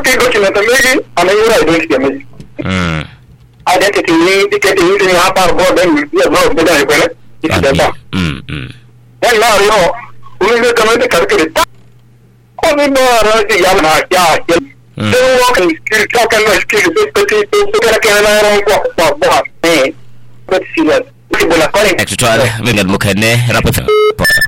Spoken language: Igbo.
okay, document maybe and you identity. Identity indicating you have our board and you know better. Then now you know, we will come to calculate. Only more Yamana, they walk and skill, talk and skill, to get a Canada. Let's see that. Extra, we get Mukane, Rapper.